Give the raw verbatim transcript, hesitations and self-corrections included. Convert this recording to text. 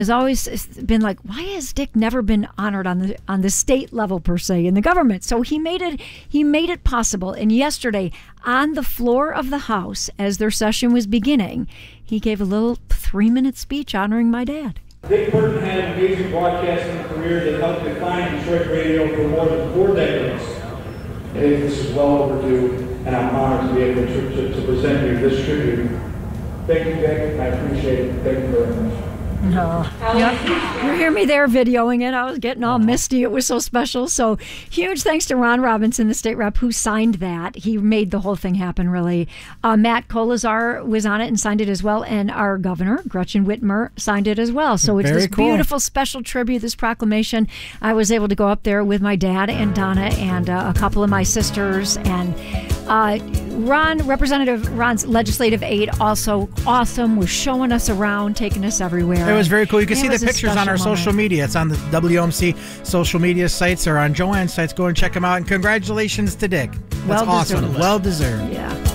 has always been like, why has Dick never been honored on the on the state level per se in the government? So he made it he made it possible. And yesterday, on the floor of the House, as their session was beginning, he gave a little three-minute speech honoring my dad. Dick Burton had an amazing broadcasting career that helped define Detroit radio for more than four decades. I think this is well overdue, and I'm honored to be able to, to, to present you this tribute. Thank you, Dick. I appreciate it. Thank you very much. No. Yep. You hear me there videoing it. I was getting all misty. It was so special. So huge thanks to Ron Robinson, the state rep, who signed that. He made the whole thing happen, really. Uh, Matt Kolazar was on it and signed it as well. And our governor, Gretchen Whitmer, signed it as well. So it's Very this cool. beautiful special tribute, this proclamation. I was able to go up there with my dad and Donna and uh, a couple of my sisters. And uh, Ron, Representative Ron's legislative aide, also awesome, was showing us around, taking us everywhere. It was very cool. You can It see the was a pictures on our special social moment. media. It's on the W O M C social media sites or on Joanne's sites. Go and check them out. And congratulations to Dick. That's Well awesome. deserved. Well deserved. Yeah.